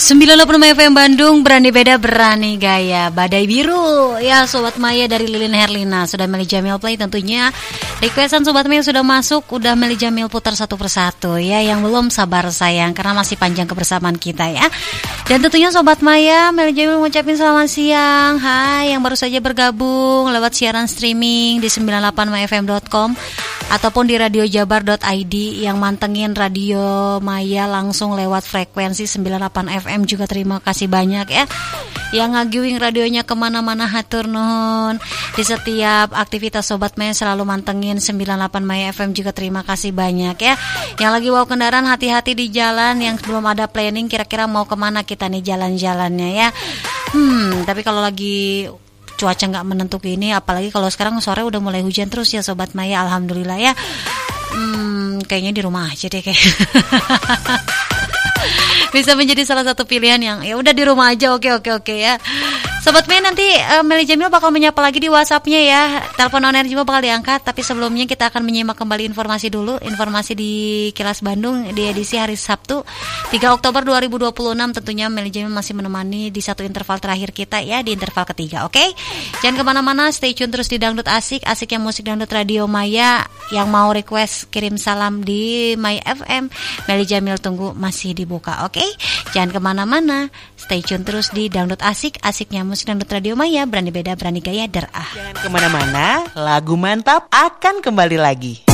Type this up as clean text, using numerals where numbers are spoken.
96 FM Bandung, berani beda berani gaya. Badai biru ya Sobat Maya dari Lilin Herlina. Sudah Meli Jamil play tentunya. Requestan Sobat Maya sudah masuk. Udah Meli Jamil putar satu persatu ya. Yang belum sabar sayang, karena masih panjang kebersamaan kita ya. Dan tentunya Sobat Maya, Meli Jamil mengucapkan selamat siang. Hai yang baru saja bergabung lewat siaran streaming di 98myfm.com ataupun di radiojabar.id, yang mantengin Radio Maya langsung lewat frekuensi 98 FM juga terima kasih banyak ya. Yang ngagiwing radionya kemana-mana hatur nuhun. Di setiap aktivitas Sobat Maya selalu mantengin 98 Maya FM juga terima kasih banyak ya. Yang lagi bawa kendaraan hati-hati di jalan, yang belum ada planning kira-kira mau kemana kita nih jalan-jalannya ya. Tapi kalau lagi cuaca nggak menentu ini, apalagi kalau sekarang sore udah mulai hujan terus ya Sobat Maya, alhamdulillah ya. Kayaknya di rumah aja deh kayak. Bisa menjadi salah satu pilihan yang ya udah di rumah aja, oke ya. Sobat Maya, nanti Meli Jamil bakal menyapa lagi di WhatsApp-nya ya. Telepon on air juga bakal diangkat, tapi sebelumnya kita akan menyimak kembali informasi dulu. Informasi di Kilas Bandung di edisi hari Sabtu 3 Oktober 2026. Tentunya Meli Jamil masih menemani di satu interval terakhir kita ya, di interval ketiga, oke? Jangan kemana-mana, stay tune terus di Dangdut Asik, asiknya musik Dangdut Radio Maya. Yang mau request kirim salam di My FM, Meli Jamil tunggu masih dibuka, oke? Jangan kemana-mana, stay tune terus di Dangdut Asik, asiknya musik Dangdut Radio Maya, berani beda berani gaya derah. Jangan kemana-mana, lagu mantap akan kembali lagi.